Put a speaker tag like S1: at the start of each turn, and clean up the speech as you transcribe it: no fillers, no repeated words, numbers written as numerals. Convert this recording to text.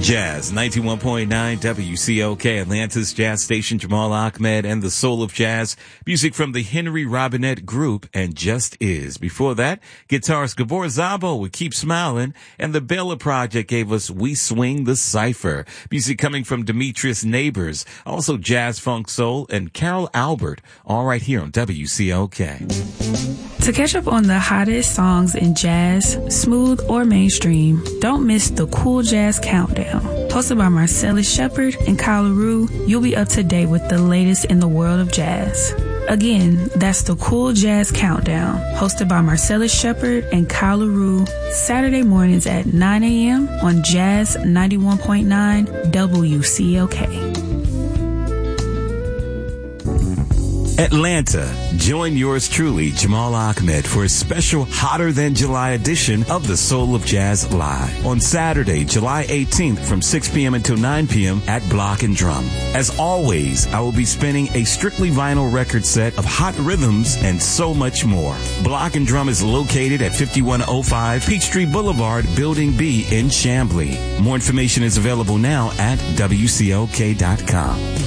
S1: Jazz 91.9 WCOK, Atlanta's jazz station. Jamal Ahmed and the Soul of Jazz. Music from the Henry Robinette Group and Just Is. Before that, guitarist Gabor Szabo with Keep Smiling, and the Bella Project gave us We Swing the Cypher. Music coming from Demetrius Neighbors, also jazz, funk, soul, and Carol Albert, all right here on WCOK.
S2: To catch up on the hottest songs in jazz, smooth or mainstream, don't miss the Cool Jazz Countdown. Hosted by Marcellus Shepard and Kyle LaRue, you'll be up to date with the latest in the world of jazz. Again, that's the Cool Jazz Countdown, hosted by Marcellus Shepard and Kyle LaRue, Saturday mornings at 9 a.m. on Jazz 91.9 WCOK.
S1: Atlanta, join yours truly, Jamal Ahmed, for a special Hotter Than July edition of the Soul of Jazz Live on Saturday, July 18th from 6 p.m. until 9 p.m. at Block and Drum. As always, I will be spinning a strictly vinyl record set of hot rhythms and so much more. Block and Drum is located at 5105 Peachtree Boulevard, Building B in Chamblee. More information is available now at WCOK.com.